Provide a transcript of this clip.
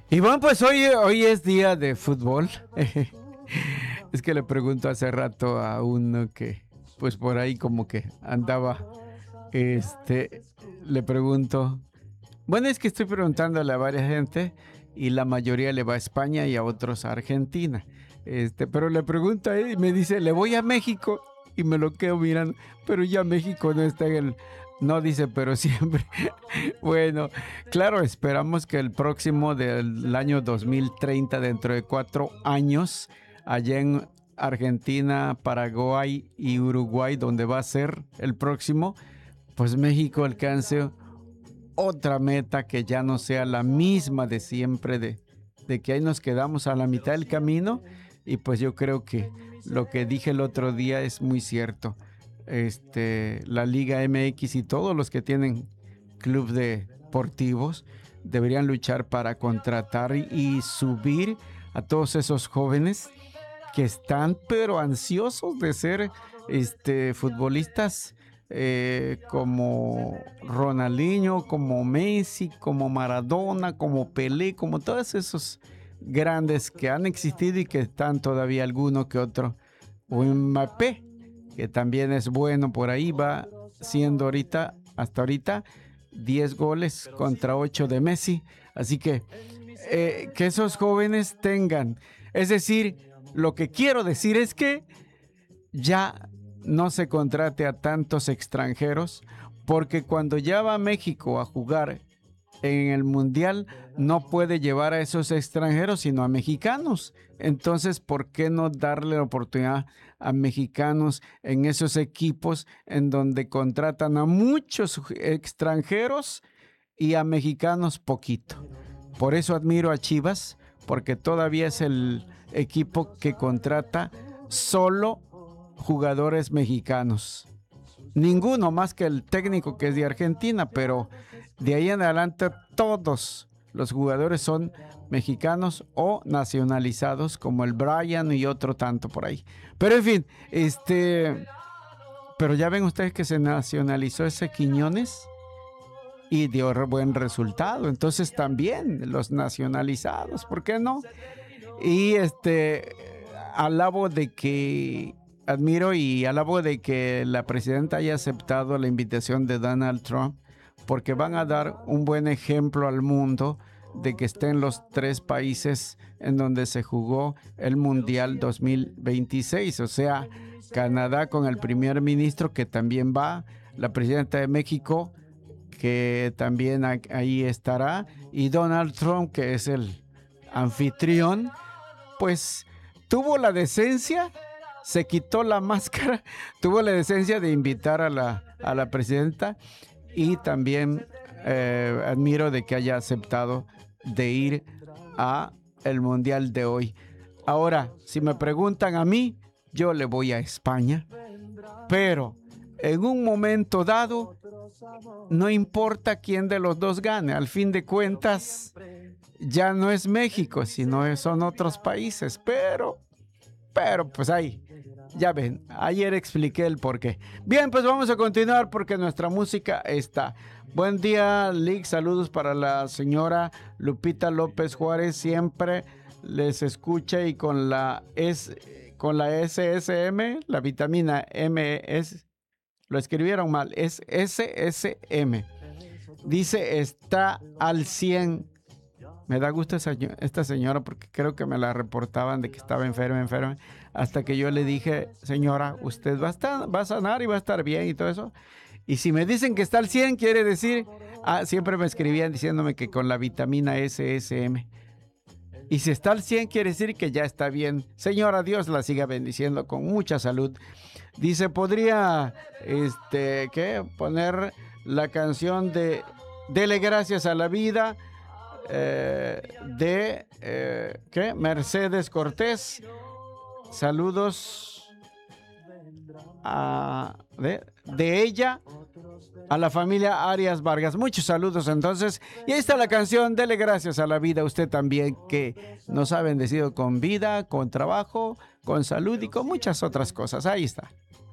Y bueno, pues hoy es día de fútbol. Es que le pregunto hace rato a uno que, pues por ahí como que andaba, este, le pregunto, bueno, es que estoy preguntándole a varias gente y la mayoría le va a España y a otros a Argentina. Pero le pregunto a él y me dice, le voy a México y me lo quedo mirando, pero ya México no está en el... No dice, pero siempre. Bueno, claro, esperamos que el próximo del año 2030, dentro de 4 años, allá en Argentina, Paraguay y Uruguay, donde va a ser el próximo, pues México alcance otra meta que ya no sea la misma de siempre, de que ahí nos quedamos a la mitad del camino. Y pues yo creo que lo que dije el otro día es muy cierto. La Liga MX y todos los que tienen club deportivos deberían luchar para contratar y subir a todos esos jóvenes que están pero ansiosos de ser futbolistas, como Ronaldinho, como Messi, como Maradona, como Pelé, como todos esos grandes que han existido y que están todavía alguno que otro. O Mbappé, que también es bueno por ahí, va siendo ahorita, hasta ahorita, 10 goles contra 8 de Messi. Así que esos jóvenes tengan, es decir, lo que quiero decir es que ya no se contrate a tantos extranjeros, porque cuando ya va a México a jugar en el Mundial, no puede llevar a esos extranjeros, sino a mexicanos. Entonces, ¿por qué no darle la oportunidad a mexicanos en esos equipos en donde contratan a muchos extranjeros y a mexicanos poquito? Por eso admiro a Chivas, porque todavía es el equipo que contrata solo jugadores mexicanos. Ninguno más que el técnico, que es de Argentina, pero de ahí en adelante todos los jugadores son mexicanos o nacionalizados, como el Brian y otro tanto por ahí. Pero en fin, pero ya ven ustedes que se nacionalizó ese Quiñones y dio buen resultado. Entonces también los nacionalizados, ¿por qué no? Y alabo de que admiro y alabo de que la presidenta haya aceptado la invitación de Donald Trump, porque van a dar un buen ejemplo al mundo de que estén los 3 países en donde se jugó el Mundial 2026, o sea, Canadá con el primer ministro que también va, la presidenta de México que también ahí estará, y Donald Trump, que es el anfitrión, pues tuvo la decencia, se quitó la máscara, tuvo la decencia de invitar a la presidenta, y también admiro de que haya aceptado de ir a el mundial de hoy. Ahora, si me preguntan a mí, yo le voy a España, pero en un momento dado, no importa quién de los dos gane, al fin de cuentas, ya no es México, sino son otros países, pero pues ahí, ya ven, ayer expliqué el porqué. Bien, pues vamos a continuar porque nuestra música está. Buen día, Lick, saludos para la señora Lupita López Juárez, siempre les escucha y con la SSM, la vitamina MS, lo escribieron mal, es SSM. Dice, está al 100. Me da gusto esta señora porque creo que me la reportaban de que estaba enferma, hasta que yo le dije, señora, usted va a sanar y va a estar bien y todo eso. Y si me dicen que está al 100, quiere decir, siempre me escribían diciéndome que con la vitamina SSM. Y si está al 100, quiere decir que ya está bien. Señora, Dios la siga bendiciendo con mucha salud. Dice, ¿podría poner la canción de Dele gracias a la vida? Mercedes Cortés. Saludos de ella a la familia Arias Vargas. Muchos saludos entonces. Y ahí está la canción, Dele gracias a la vida. Usted también, que nos ha bendecido con vida, con trabajo, con salud y con muchas otras cosas. Ahí está.